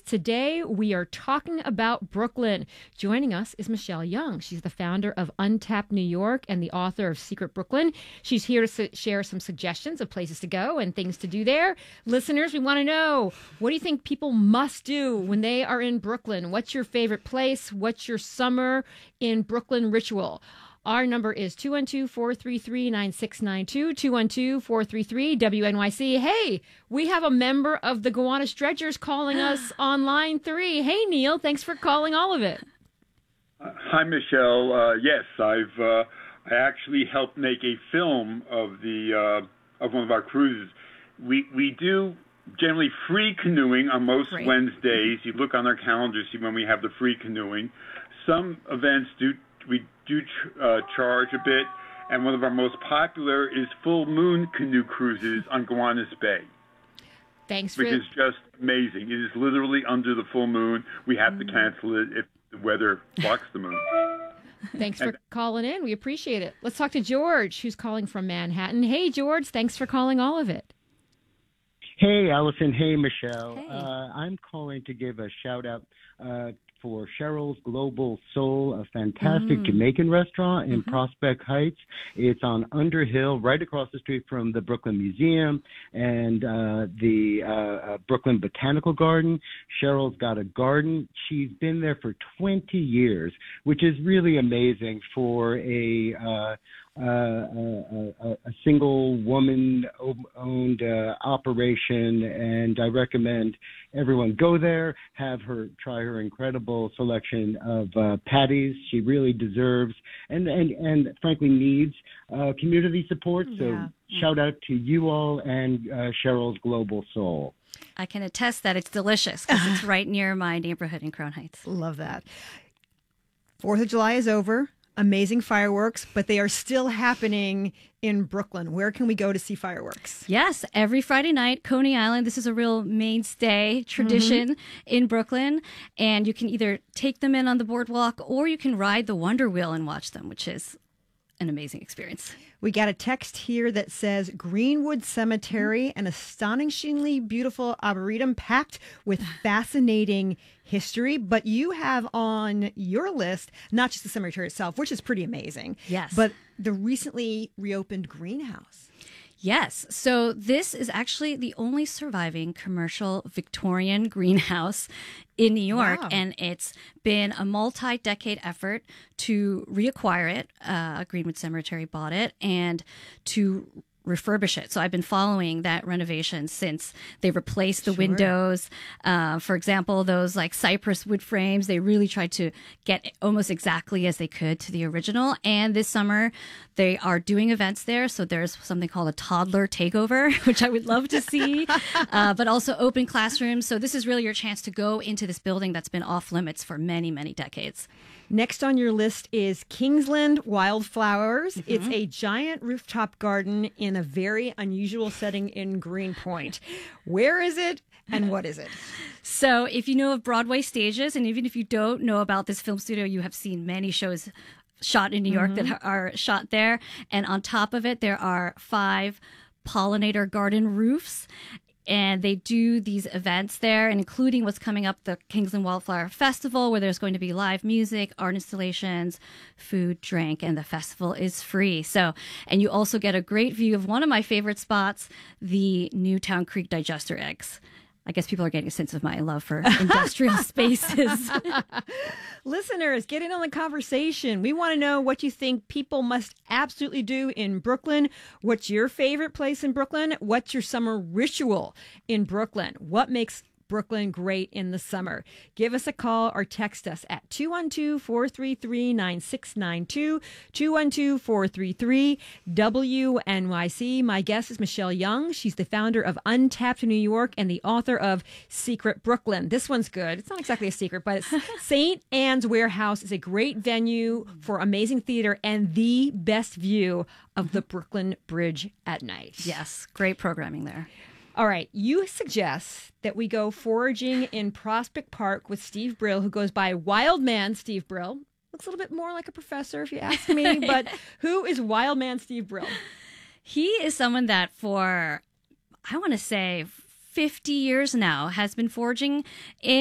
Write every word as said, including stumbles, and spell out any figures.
Today, we are talking about Brooklyn. Joining us is Michelle Young. She's the founder of Untapped New York and the author of Secret Brooklyn. She's here to su- share some suggestions of places to go and things to do there. Listeners, we want to know, what do you think people must do when they are in Brooklyn? What's your favorite place? What's your summer in Brooklyn ritual? Our number is two one two, four three three, nine six nine two, two one two, four three three, W N Y C. Hey, we have a member of the Gowanus Dredgers calling us on line three. Hey, Neil, thanks for calling all of it. Uh, hi, Michelle. Uh, yes, I've uh, I actually helped make a film of the uh, of one of our cruises. We we do generally free canoeing on most Great. Wednesdays. You look on our calendar, see when we have the free canoeing. Some events do we do uh, charge a bit, and one of our most popular is full moon canoe cruises on Gowanus Bay. Thanks for Which is just amazing. It is literally under the full moon. We have to cancel it if the weather blocks the moon. Thanks for calling in. We appreciate it. Let's talk to George, who's calling from Manhattan. Hey, George, thanks for calling all of it. Hey, Allison. Hey, Michelle. Hey. Uh, I'm calling to give a shout out uh, for Cheryl's Global Soul, a fantastic Mm. Jamaican restaurant in Mhm. Prospect Heights. It's on Underhill, right across the street from the Brooklyn Museum and uh, the uh, uh, Brooklyn Botanical Garden. Cheryl's got a garden. She's been there for twenty years, which is really amazing for a uh, uh, a, a, a single woman-owned uh, operation, and I recommend everyone go there, have her try her incredible selection of uh, patties. She really deserves and, and, and frankly needs uh, community support. So Yeah. shout out to you all and uh, Cheryl's Global Soul. I can attest that it's delicious because it's right near my neighborhood in Crown Heights. Love that. Fourth of July is over. Amazing fireworks, but they are still happening in Brooklyn. Where can we go to see fireworks? Yes, every Friday night, Coney Island. This is a real mainstay tradition in Brooklyn. And you can either take them in on the boardwalk or you can ride the Wonder Wheel and watch them, which is an amazing experience. We got a text here that says Greenwood Cemetery, an astonishingly beautiful arboretum packed with fascinating history. But you have on your list not just the cemetery itself, which is pretty amazing. Yes. But the recently reopened greenhouse. Yes. So this is actually the only surviving commercial Victorian greenhouse in New York. Wow. And it's been a multi-decade effort to reacquire it. Uh, Greenwood Cemetery bought it and to refurbish it. So I've been following that renovation since they replaced the Sure. windows. Uh, for example, those like cypress wood frames, they really tried to get almost exactly as they could to the original. And this summer they are doing events there. So there's something called a toddler takeover, which I would love to see, uh, but also open classrooms. So this is really your chance to go into this building that's been off limits for many, many decades. Next on your list is Kingsland Wildflowers. Mm-hmm. It's a giant rooftop garden in a very unusual setting in Greenpoint. Where is it and what is it? So if you know of Broadway stages, and even if you don't know about this film studio, you have seen many shows shot in New York mm-hmm. that are shot there. And on top of it, there are five pollinator garden roofs. And they do these events there, and including what's coming up, the Kingsland Wildflower Festival, where there's going to be live music, art installations, food, drink, and the festival is free. So, and you also get a great view of one of my favorite spots, the Newtown Creek digester eggs. I guess people are getting a sense of my love for industrial spaces. Listeners, get in on the conversation. We want to know what you think people must absolutely do in Brooklyn. What's your favorite place in Brooklyn? What's your summer ritual in Brooklyn? What makes Brooklyn great in the summer? Give us a call or text us at two one two, four three three, nine six nine two, two one two, four three three, W N Y C. My guest is Michelle Young. She's the founder of Untapped New York and the author of Secret Brooklyn. This one's good. It's not exactly a secret, but it's Saint Anne's Warehouse is a great venue for amazing theater and the best view of the Brooklyn Bridge at night. Yes, great programming there. All right, you suggest that we go foraging in Prospect Park with Steve Brill, who goes by Wild Man Steve Brill. Looks a little bit more like a professor, if you ask me, but who is Wild Man Steve Brill? He is someone that for, I want to say, fifty years now has been foraging in